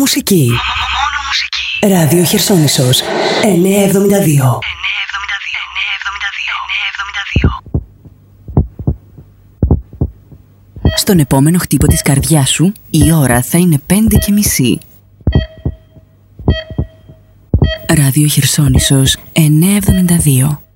μουσική. Ράδιο Χερσόνησος 972. Στον επόμενο χτύπο της καρδιάς σου η ώρα θα είναι 5:30. Ράδιο Χερσόνησος 972.